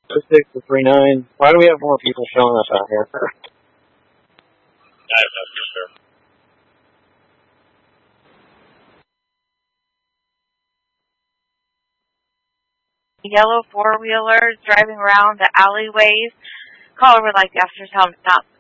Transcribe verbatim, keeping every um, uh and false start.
six to three nine. Why do we have more people showing us out here? I have no for sure. Yellow four-wheelers driving around the alleyways. Caller would like to ask her to stop